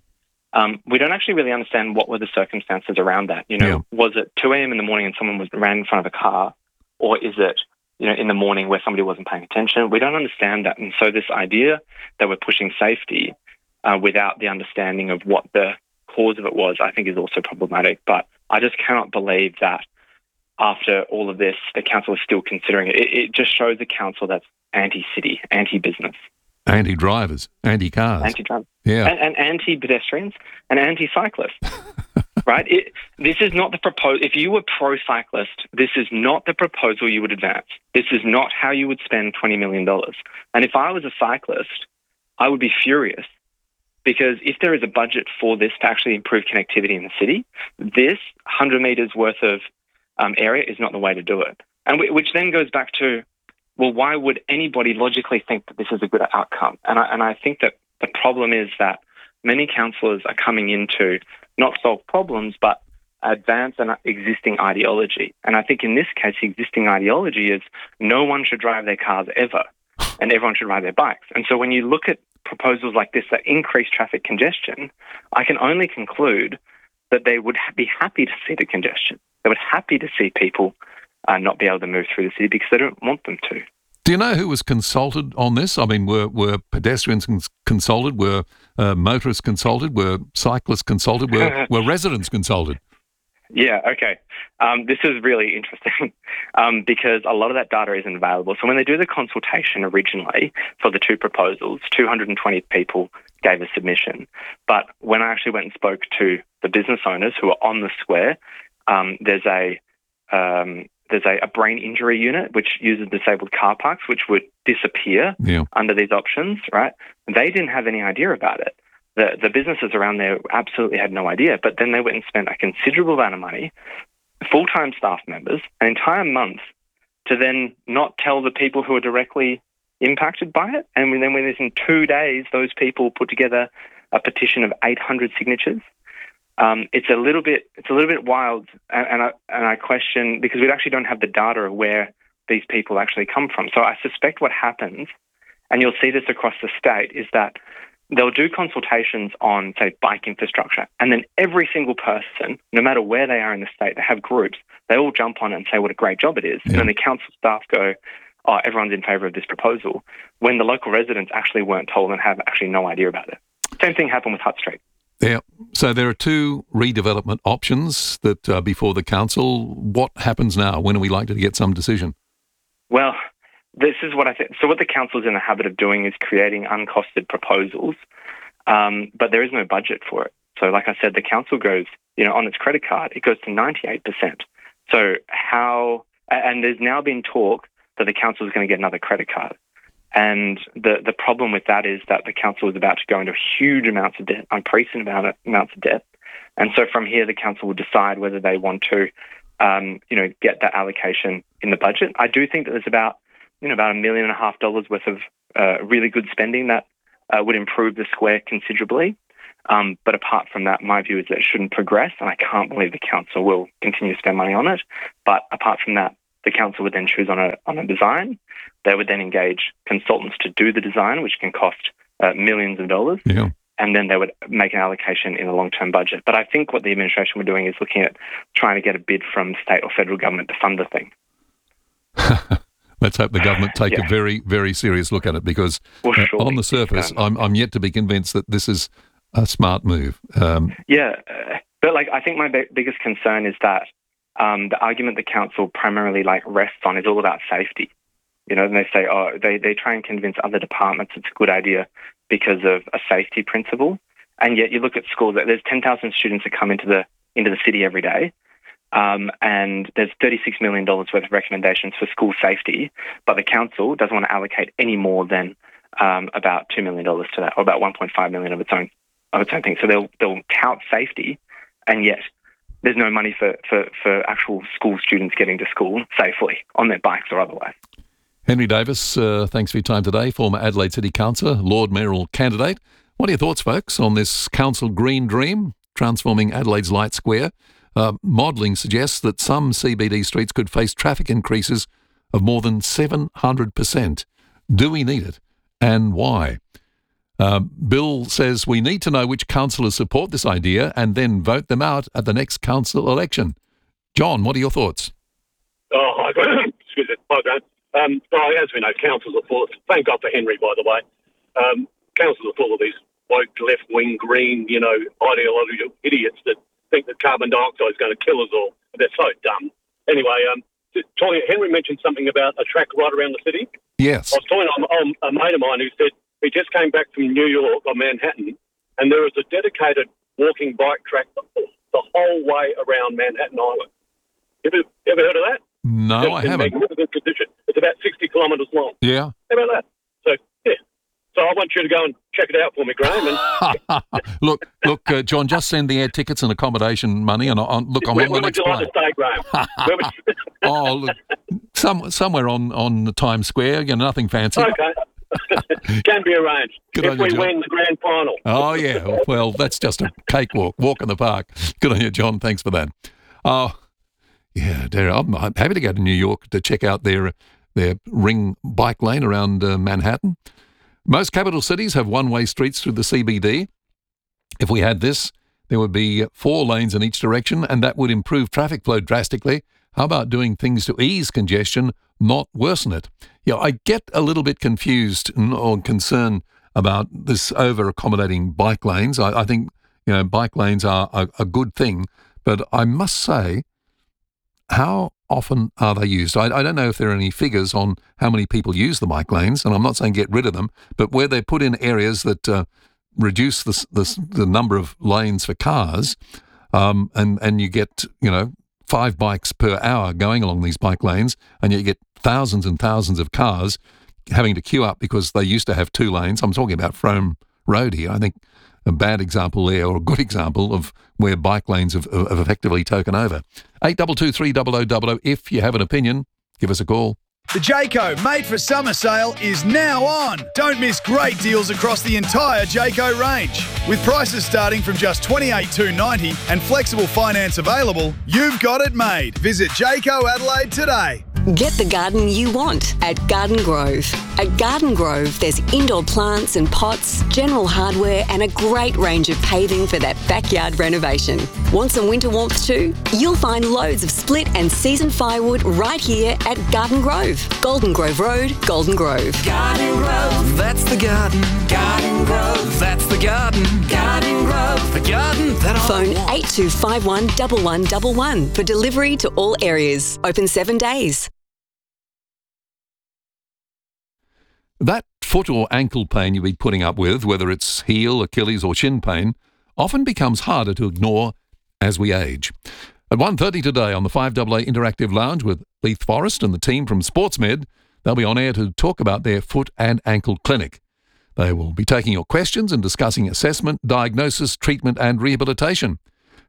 We don't actually really understand what were the circumstances around that. Was it 2 a.m. in the morning and someone ran in front of a car? Or is it, in the morning where somebody wasn't paying attention? We don't understand that. And so this idea that we're pushing safety without the understanding of what the cause of it was, I think is also problematic. But I just cannot believe that after all of this, the council is still considering it. It just shows a council that's anti-city, anti-business. Anti-drivers, anti-cars. Anti-drivers. Yeah. And anti-pedestrians and anti-cyclists. Right? This is not the proposal. If you were pro-cyclist, this is not the proposal you would advance. This is not how you would spend $20 million. And if I was a cyclist, I would be furious, because if there is a budget for this to actually improve connectivity in the city, this 100 metres worth of area is not the way to do it. And which then goes back to, well, why would anybody logically think that this is a good outcome? And I think that the problem is that many councillors are coming into not solve problems, but advance an existing ideology. And I think in this case, the existing ideology is no one should drive their cars ever, and everyone should ride their bikes. And so when you look at proposals like this that increase traffic congestion, I can only conclude that they would be happy to see the congestion. They would happy to see people not be able to move through the city because they don't want them to. Do you know who was consulted on this? I mean, were pedestrians consulted? Were motorists consulted? Were cyclists consulted? Were residents consulted? Yeah, okay. This is really interesting because a lot of that data isn't available. So when they do the consultation originally for the two proposals, 220 people gave a submission. But when I actually went and spoke to the business owners who are on the square, there's a brain injury unit which uses disabled car parks, which would disappear under these options, right? They didn't have any idea about it. The businesses around there absolutely had no idea, but then they went and spent a considerable amount of money, full-time staff members, an entire month, to then not tell the people who are directly impacted by it. And then within 2 days, those people put together a petition of 800 signatures. It's a little bit wild, and I question, because we actually don't have the data of where these people actually come from. So I suspect what happens, and you'll see this across the state, is that they'll do consultations on, say, bike infrastructure, and then every single person, no matter where they are in the state, they have groups, they all jump on it and say what a great job it is. Yeah. And then the council staff go, oh, everyone's in favour of this proposal, when the local residents actually weren't told and have actually no idea about it. Same thing happened with Hutt Street. Yeah. So there are two redevelopment options that are before the council. What happens now? When are we likely to get some decision? Well, this is what I think. So what the council is in the habit of doing is creating uncosted proposals, but there is no budget for it. So like I said, the council goes, on its credit card, it goes to 98%. So and there's now been talk that the council is going to get another credit card. And the problem with that is that the council is about to go into huge amounts of debt, unprecedented amounts of debt, And so from here, the council will decide whether they want to, get that allocation in the budget. I do think that there's about $1.5 million worth of really good spending that would improve the square considerably. But apart from that, my view is that it shouldn't progress, and I can't believe the council will continue to spend money on it. But apart from that, the council would then choose on a design. They would then engage consultants to do the design, which can cost millions of dollars. Yeah. And then they would make an allocation in a long-term budget. But I think what the administration were doing is looking at trying to get a bid from state or federal government to fund the thing. Let's hope the government take a very, very serious look at it, because on the surface, I'm yet to be convinced that this is a smart move. But I think my biggest concern is that the argument the council primarily rests on is all about safety. And they say, they try and convince other departments it's a good idea because of a safety principle. And yet you look at schools, there's 10,000 students that come into the city every day. And there's $36 million worth of recommendations for school safety, but the council doesn't want to allocate any more than about $2 million to that, or about $1.5 million of its own thing. So they'll tout safety, and yet there's no money for actual school students getting to school safely on their bikes or otherwise. Henry Davis, thanks for your time today, former Adelaide City Councillor, Lord Mayoral candidate. What are your thoughts, folks, on this council green dream, transforming Adelaide's Light Square? Modelling suggests that some CBD streets could face traffic increases of more than 700%. Do we need it, and why? Bill says we need to know which councillors support this idea and then vote them out at the next council election. John, what are your thoughts? Hi, Graham. Excuse me. Hi, Graham. As we know, councils are full of, thank God for Henry, by the way, councils are full of these woke, left-wing, green, ideological idiots that think that carbon dioxide is going to kill us all. They're so dumb. Anyway, Henry mentioned something about a track right around the city. Yes. I was talking to a mate of mine who said he just came back from New York or Manhattan, and there is a dedicated walking bike track the whole way around Manhattan Island. Ever heard of that? No, I haven't. Magnificent condition. It's about 60 kilometres long. Yeah. How about that? So, yeah. So I want you to go and check it out for me, Graham. And Look, John, just send the air tickets and accommodation money, and I'm on the next plane. Where would you like to stay, Graham? Look, somewhere on Times Square. Nothing fancy. Okay. Can be arranged. Good if on you, we John. win the grand final. Oh, yeah. Well, that's just a cakewalk, walk in the park. Good on you, John. Thanks for that. Yeah, I'm happy to go to New York to check out their ring bike lane around Manhattan. Most capital cities have one-way streets through the CBD. If we had this, there would be 4 lanes in each direction, and that would improve traffic flow drastically. How about doing things to ease congestion, not worsen it? I get a little bit confused or concerned about this over-accommodating bike lanes. I think, bike lanes are a good thing, but I must say, how often are they used? I don't know if there are any figures on how many people use the bike lanes, and I'm not saying get rid of them, but where they're put in areas that reduce the number of lanes for cars, and you get 5 bikes per hour going along these bike lanes, and you get thousands and thousands of cars having to queue up because they used to have 2 lanes. I'm talking about Frome Road here. I think a bad example there, or a good example of where bike lanes have effectively taken over. 822 300 0000. If you have an opinion, give us a call. The Jayco Made for Summer sale is now on. Don't miss great deals across the entire Jayco range. With prices starting from just $28,290 and flexible finance available, you've got it made. Visit Jayco Adelaide today. Get the garden you want at Garden Grove. At Garden Grove, there's indoor plants and pots, general hardware, and a great range of paving for that backyard renovation. Want some winter warmth too? You'll find loads of split and season firewood right here at Garden Grove. Golden Grove Road, Golden Grove. Garden Grove, that's the garden. Garden Grove, that's the garden. Garden Grove, the garden that I Phone want. 8251 1111 for delivery to all areas. Open 7 days. That foot or ankle pain you've been putting up with, whether it's heel, Achilles or shin pain, often becomes harder to ignore as we age. At 1:30 today on the 5AA Interactive Lounge with Leith Forrest and the team from SportsMed, they'll be on air to talk about their foot and ankle clinic. They will be taking your questions and discussing assessment, diagnosis, treatment and rehabilitation.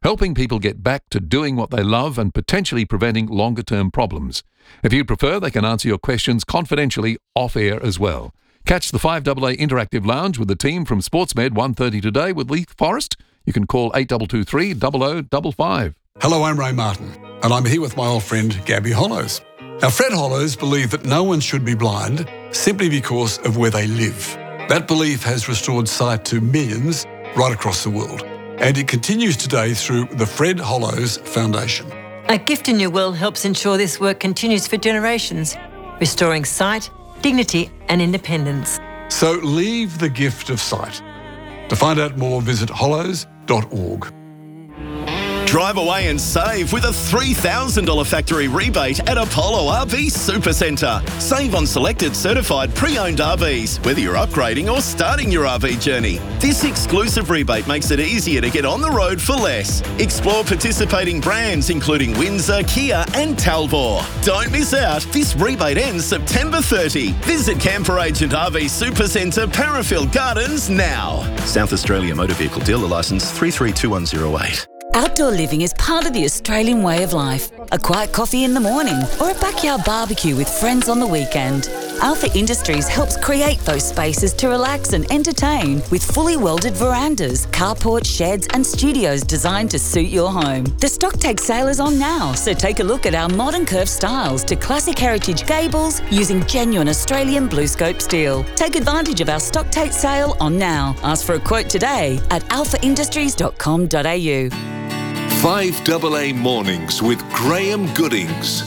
helping people get back to doing what they love and potentially preventing longer-term problems. If you prefer, they can answer your questions confidentially off-air as well. Catch the 5AA Interactive Lounge with the team from Sportsmed 1:30 today with Leith Forrest. You can call 8223 0055. Hello, I'm Ray Martin, and I'm here with my old friend Gabby Hollows. Now, Fred Hollows believed that no one should be blind simply because of where they live. That belief has restored sight to millions right across the world, and it continues today through the Fred Hollows Foundation. A Gift in Your Will helps ensure this work continues for generations, restoring sight, dignity and independence. So leave the gift of sight. To find out more, visit hollows.org. Drive away and save with a $3,000 factory rebate at Apollo RV Supercentre. Save on selected certified pre-owned RVs, whether you're upgrading or starting your RV journey. This exclusive rebate makes it easier to get on the road for less. Explore participating brands including Windsor, Kia and Talbot. Don't miss out. This rebate ends September 30. Visit Camper Agent RV Supercentre, Parafield Gardens now. South Australia Motor Vehicle Dealer Licence 332108. Outdoor living is part of the Australian way of life. A quiet coffee in the morning or a backyard barbecue with friends on the weekend. Alpha Industries helps create those spaces to relax and entertain with fully welded verandas, carports, sheds and studios designed to suit your home. The stock take sale is on now, so take a look at our modern curved styles to classic heritage gables using genuine Australian BlueScope steel. Take advantage of our stock take sale on now. Ask for a quote today at alphaindustries.com.au. 5AA Mornings with Graham Goodings.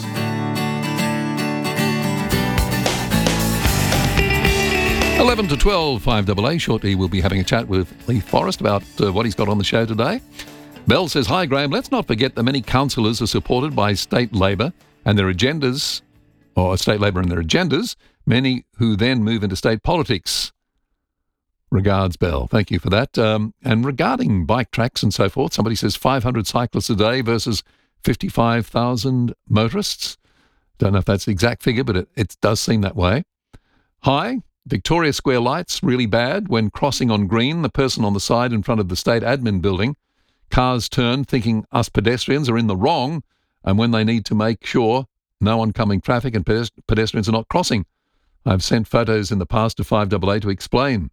$11 to 12, 5AA. Shortly we'll be having a chat with Leith Forrest about what he's got on the show today. Bell says, hi Graham, let's not forget that many councillors are supported by state Labor and their agendas, or state Labor and their agendas, many who then move into state politics. Regards, Bell. Thank you for that. And regarding bike tracks and so forth, somebody says 500 cyclists a day versus 55,000 motorists. Don't know if that's the exact figure, but it does seem that way. Hi, Victoria Square lights, really bad. When crossing on green, the person on the side in front of the state admin building, cars turn thinking us pedestrians are in the wrong, and when they need to make sure no oncoming traffic and pedestrians are not crossing. I've sent photos in the past to 5AA to explain.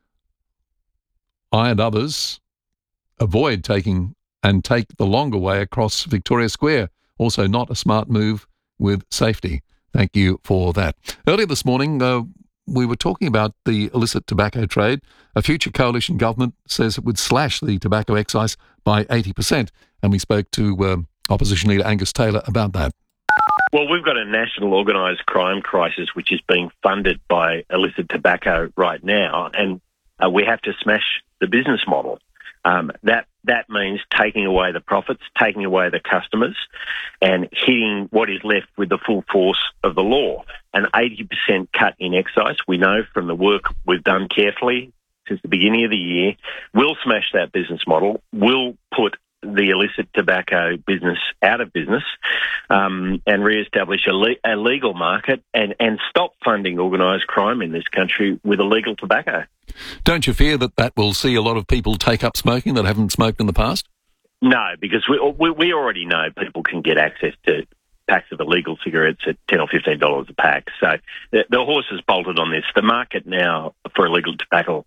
I and others avoid take the longer way across Victoria Square. Also not a smart move with safety. Thank you for that. Earlier this morning, we were talking about the illicit tobacco trade. A future coalition government says it would slash the tobacco excise by 80%. And we spoke to Opposition Leader Angus Taylor about that. Well, we've got a national organised crime crisis which is being funded by illicit tobacco right now, and we have to smash the business model. That means taking away the profits, taking away the customers, and hitting what is left with the full force of the law. An 80% cut in excise, we know from the work we've done carefully since the beginning of the year, will smash that business model, will put the illicit tobacco business out of business, and re-establish a legal market and stop funding organised crime in this country with illegal tobacco. Don't you fear that will see a lot of people take up smoking that haven't smoked in the past? No, because we already know people can get access to packs of illegal cigarettes at $10 or $15 a pack. So the horse has bolted on this. The market now for illegal tobacco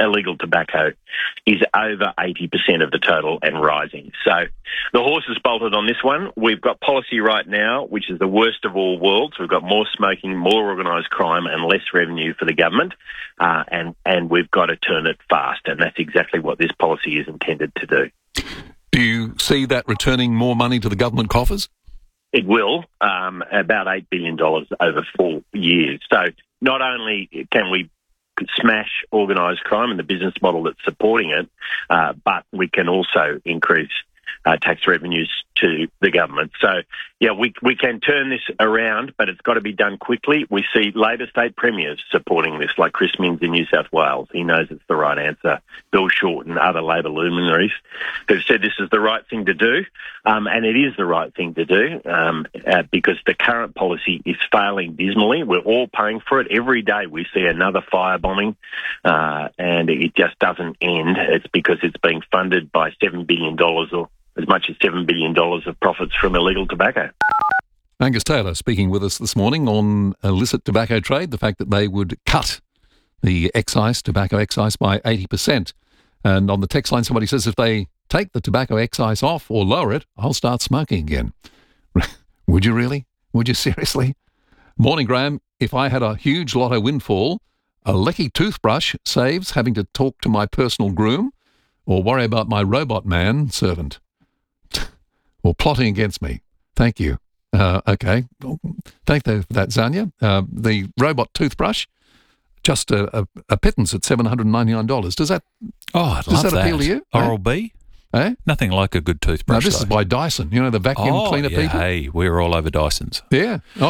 is over 80% of the total and rising. So the horse has bolted on this one. We've got policy right now, which is the worst of all worlds. We've got more smoking, more organised crime and less revenue for the government, and we've got to turn it fast, and that's exactly what this policy is intended to do. Do you see that returning more money to the government coffers? It will, about $8 billion over 4 years. So not only can we smash organised crime and the business model that's supporting it, but we can also increase tax revenues to the government. So we can turn this around, but it's got to be done quickly. We see Labor state premiers supporting this, like Chris Minns in New South Wales. He knows it's the right answer. Bill Short and other Labor luminaries have said this is the right thing to do, and it is the right thing to do because the current policy is failing dismally. We're all paying for it. Every day we see another firebombing, and it just doesn't end. It's because it's being funded by $7 billion or as much as $7 billion of profits from illegal tobacco. Angus Taylor speaking with us this morning on illicit tobacco trade, the fact that they would cut the tobacco excise by 80%. And on the text line, somebody says if they take the tobacco excise off or lower it, I'll start smoking again. Would you really? Would you seriously? Morning, Graham. If I had a huge lotto windfall, a Lecky toothbrush saves having to talk to my personal groom or worry about my robot man servant. Or plotting against me. Thank you. Okay. Thank you for that, Zanya. The robot toothbrush, just a pittance at $799. Does that appeal to you? Oral-B? Eh? Nothing like a good toothbrush. No, this is by Dyson. You know, the vacuum cleaner people? Hey, we're all over Dysons. Yeah. Oh,